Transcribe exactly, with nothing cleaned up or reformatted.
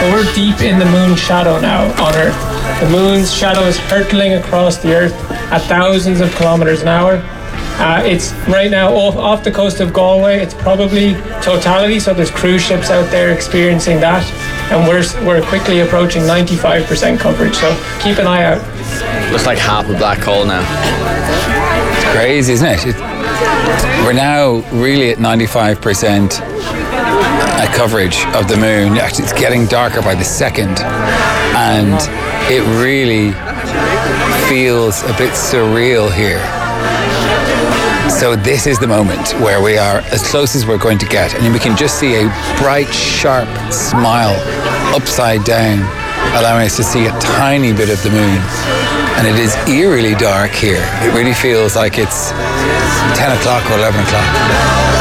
So we're deep in the moon's shadow now on Earth. The moon's shadow is hurtling across the Earth at thousands of kilometers an hour. Uh, it's right now off, off the coast of Galway. It's probably totality, so there's cruise ships out there experiencing that, and we're we're quickly approaching ninety-five percent coverage, so keep an eye out. Looks like half a black hole now. It's crazy, isn't it? it we're now really at ninety-five percent coverage of the moon. Actually, it's getting darker by the second, and it really feels a bit surreal here. So this is the moment where we are as close as we're going to get, and we can just see a bright, sharp smile upside down, allowing us to see a tiny bit of the moon. And it is eerily dark here. It really feels like it's ten o'clock or eleven o'clock.